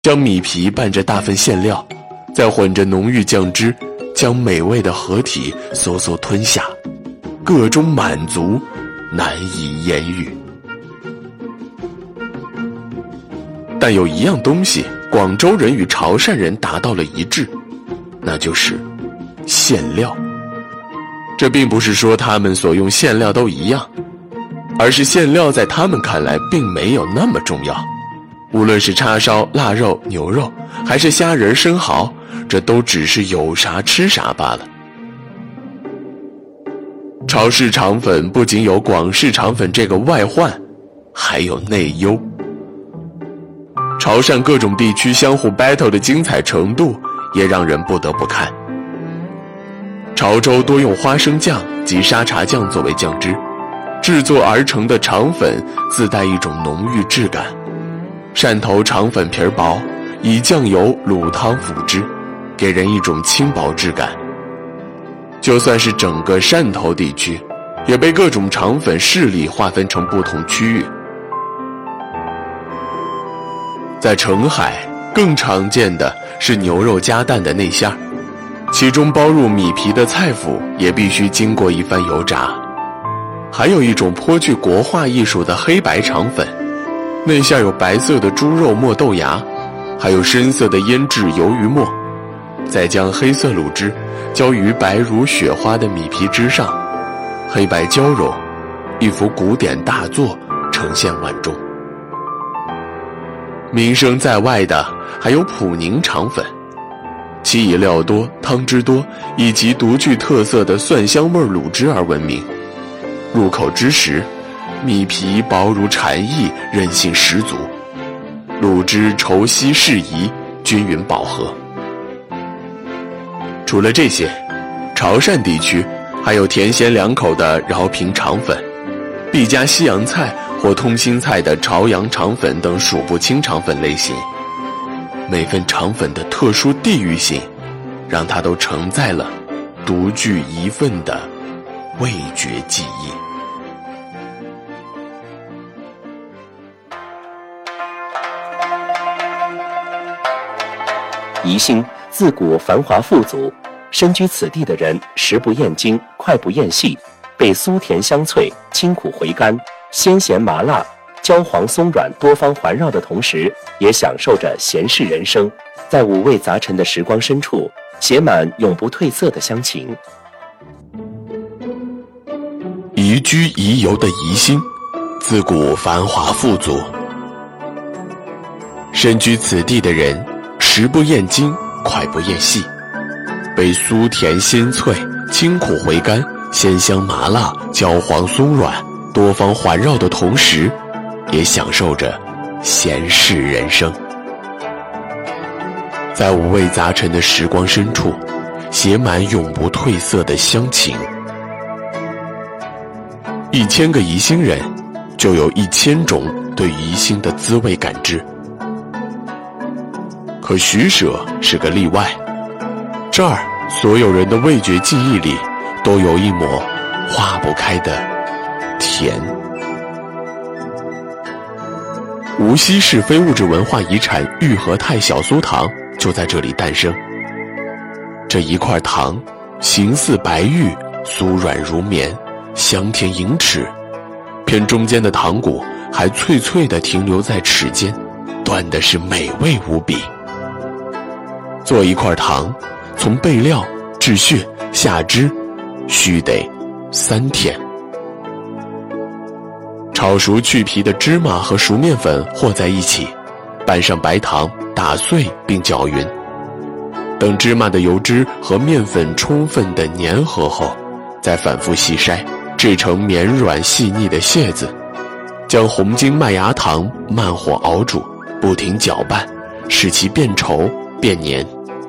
将米皮拌着大份馅料，再混着浓郁酱汁，将美味的合体嗖嗖吞下，各种满足难以言喻。但有一样东西，广州人与潮汕人达到了一致，那就是馅料。这并不是说他们所用馅料都一样，而是馅料在他们看来并没有那么重要。无论是叉烧、腊肉、牛肉，还是虾仁、生蚝，这都只是有啥吃啥罢了。潮式肠粉不仅有广式肠粉这个外患，还有内忧。潮汕各种地区相互 battle 的精彩程度也让人不得不看。潮州多用花生酱及沙茶酱作为酱汁，制作而成的肠粉自带一种浓郁质感。汕头肠粉皮薄，以酱油、卤汤辅之，给人一种轻薄质感。就算是整个汕头地区，也被各种肠粉势力划分成不同区域。在澄海，更常见的是牛肉加蛋的内馅，其中包入米皮的菜脯也必须经过一番油炸。还有一种颇具国画艺术的黑白肠粉，内馅有白色的猪肉末豆芽，还有深色的腌制鱿鱼末，再将黑色卤汁浇于白如雪花的米皮之上，黑白交融，一幅古典大作呈现碗中。名声在外的还有普宁肠粉，其以料多、汤汁多，以及独具特色的蒜香味卤汁而闻名。入口之时，米皮薄如蝉翼，韧性十足，卤汁稠稀适宜，均匀饱和。除了这些，潮汕地区还有甜咸两口的饶平肠粉，必加西洋菜或通心菜的潮阳肠粉等数不清肠粉类型。每份肠粉的特殊地域性，让它都承载了独具一份的味觉记忆。 宜兴自古繁华富足，身居此地的人食不厌精，脍不厌细，被酥甜香脆、清苦回甘、鲜咸麻辣、焦黄松软多方环绕的同时，也享受着闲适人生。在五味杂陈的时光深处，写满永不褪色的乡情。 宜居宜游的宜兴，自古繁华富足，身居此地的人食不厌精，脍不厌细，被酥甜鲜脆、清苦回甘、鲜香麻辣、焦黄松软多方环绕的同时，也享受着闲适人生。在五味杂陈的时光深处，写满永不褪色的乡情。1000个宜兴人，就有1000种对宜兴的滋味感知。可徐舍是个例外，这儿所有人的味觉记忆里都有一抹化不开的甜。无锡市非物质文化遗产玉和泰小酥糖就在这里诞生。这一块糖形似白玉，酥软如绵，香甜盈齿，偏中间的糖骨还脆脆地停留在齿间，端的是美味无比。做一块糖，从备料、制屑、下汁，须得3天。炒熟去皮的芝麻和熟面粉和在一起，拌上白糖，打碎并搅匀。等芝麻的油脂和面粉充分的粘合后，再反复细筛，制成绵软细腻的屑子。将红精麦芽糖慢火熬煮，不停搅拌，使其变稠变黏。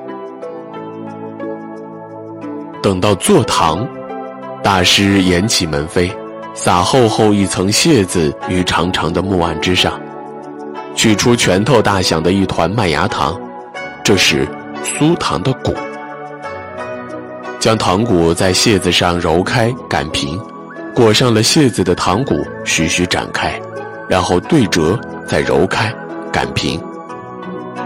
等到做糖，大师沿起门扉，撒厚厚一层屑子于长长的木案之上，取出拳头大小的一团麦芽糖，这是酥糖的骨。将糖骨在屑子上揉开擀平，裹上了屑子的糖骨徐徐展开，然后对折再揉开擀平，